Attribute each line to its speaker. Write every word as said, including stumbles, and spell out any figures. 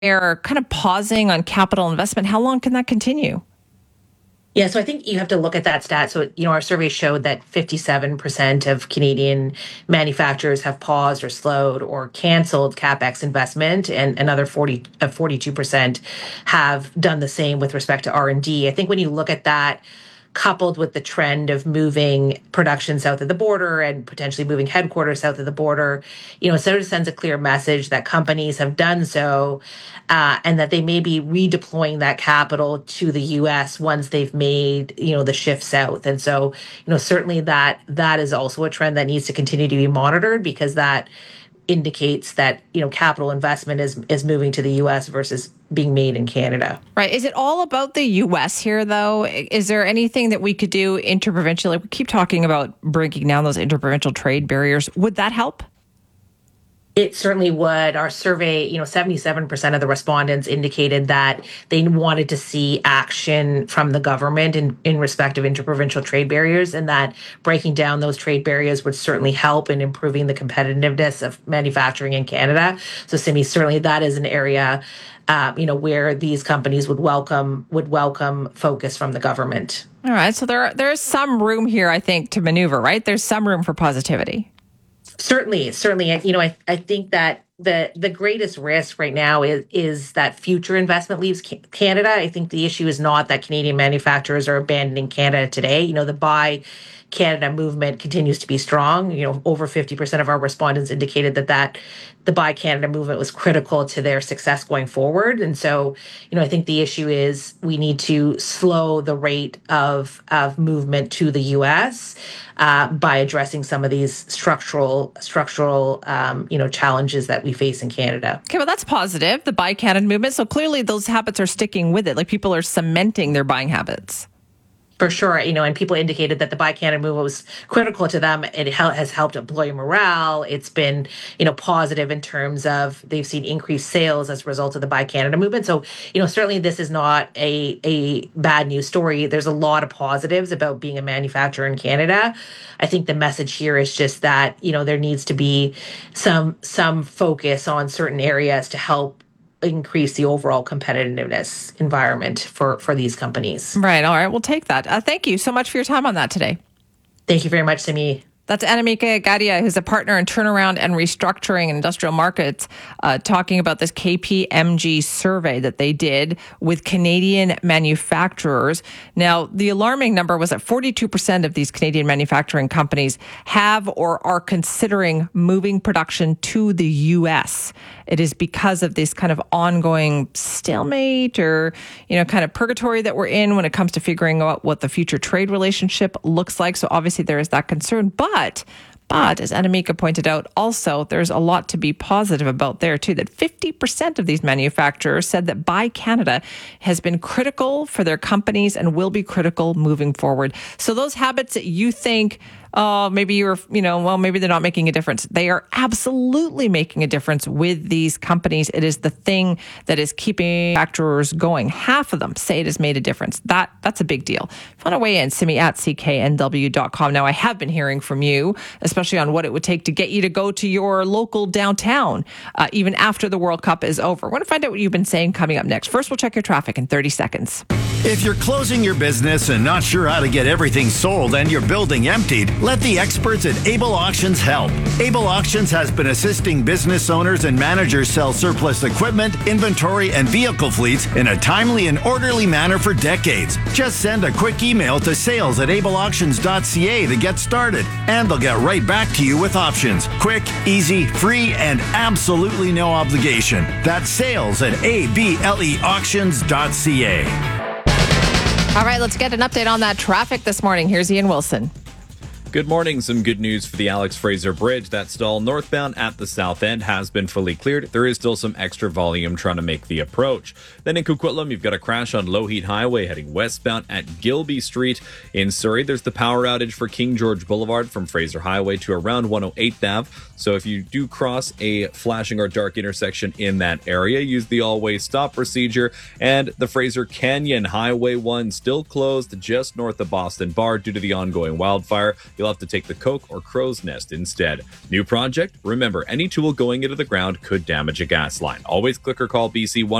Speaker 1: are kind of pausing on capital investment. How long can that continue?
Speaker 2: Yeah, so I think you have to look at that stat. So, you know, our survey showed that fifty-seven percent of Canadian manufacturers have paused or slowed or canceled CapEx investment, and another forty, uh, forty-two percent have done the same with respect to R and D. I think when you look at that, coupled with the trend of moving production south of the border and potentially moving headquarters south of the border, you know, it sort of sends a clear message that companies have done so, uh, and that they may be redeploying that capital to the U S once they've made, you know, the shift south. And so, you know, certainly that that is also a trend that needs to continue to be monitored, because that indicates that, you know, capital investment is is moving to the U S versus being made in Canada.
Speaker 1: Right. Is it all about the U S here, though? Is there anything that we could do interprovincially? We keep talking about breaking down those interprovincial trade barriers. Would that help?
Speaker 2: It certainly would. Our survey, you know, seventy-seven percent of the respondents indicated that they wanted to see action from the government in, in respect of interprovincial trade barriers, and that breaking down those trade barriers would certainly help in improving the competitiveness of manufacturing in Canada. So, Simi, certainly that is an area, uh, you know, where these companies would welcome would welcome focus from the government.
Speaker 1: All right. So there there is some room here, I think, to maneuver, right? There's some room for positivity.
Speaker 2: Certainly, certainly. And, you know, I, I think that the the greatest risk right now is is that future investment leaves Canada. I think the issue is not that Canadian manufacturers are abandoning Canada today. You know, the Buy Canada movement continues to be strong. You know, over fifty percent of our respondents indicated that that the Buy Canada movement was critical to their success going forward. And so, you know, I think the issue is we need to slow the rate of of movement to the U S uh, by addressing some of these structural structural um, you know challenges that we face in Canada.
Speaker 1: Okay, well, that's positive. The Buy Canada movement. So clearly, those habits are sticking with it. Like, people are cementing their buying habits.
Speaker 2: For sure, you know, and people indicated that the Buy Canada movement was critical to them. It has helped employee morale. It's been, you know, positive in terms of they've seen increased sales as a result of the Buy Canada movement. So, you know, certainly this is not a a bad news story. There's a lot of positives about being a manufacturer in Canada. I think the message here is just that, you know, there needs to be some some focus on certain areas to help increase the overall competitiveness environment for, for these companies.
Speaker 1: Right. All right. We'll take that. Uh, thank you so much for your time on that today.
Speaker 2: Thank you very much, Simi.
Speaker 1: That's Annemieke Gadia, who's a partner in turnaround and restructuring in industrial markets, uh, talking about this K P M G survey that they did with Canadian manufacturers. Now, the alarming number was that forty-two percent of these Canadian manufacturing companies have or are considering moving production to the U S. It is because of this kind of ongoing stalemate or, you know, kind of purgatory that we're in when it comes to figuring out what the future trade relationship looks like. So obviously there is that concern. But But as Annemieke pointed out, also, there's a lot to be positive about there, too, that fifty percent of these manufacturers said that Buy Canada has been critical for their companies and will be critical moving forward. So those habits that you think, oh, maybe you're, you know, well, maybe they're not making a difference. They are absolutely making a difference with these companies. It is the thing that is keeping manufacturers going. Half of them say it has made a difference. That That's a big deal. If you want to weigh in, send me at c k n w dot com. Now, I have been hearing from you, especially on what it would take to get you to go to your local downtown, uh, even after the World Cup is over. We're going to find out what you've been saying coming up next. First, we'll check your traffic in thirty seconds.
Speaker 3: If you're closing your business and not sure how to get everything sold and your building emptied, let the experts at Able Auctions help. Able Auctions has been assisting business owners and managers sell surplus equipment, inventory, and vehicle fleets in a timely and orderly manner for decades. Just send a quick email to sales at able auctions dot c a to get started, and they'll get right back to you with options. Quick, easy, free, and absolutely no obligation. That's sales at able auctions dot c a.
Speaker 1: All right, let's get an update on that traffic this morning. Here's Ian Wilson.
Speaker 4: Good morning. Some good news for the Alex Fraser Bridge. That stall northbound at the south end has been fully cleared. There is still some extra volume trying to make the approach. Then in Coquitlam, you've got a crash on Lougheed Highway heading westbound at Gilby Street. In Surrey, there's the power outage for King George Boulevard from Fraser Highway to around one oh eighth Avenue. So if you do cross a flashing or dark intersection in that area, use the all-way stop procedure. And the Fraser Canyon Highway one still closed just north of Boston Bar due to the ongoing wildfire. you'll have to take the Coke or Crow's Nest instead. New project? Remember, any tool going into the ground could damage a gas line. Always click or call B C one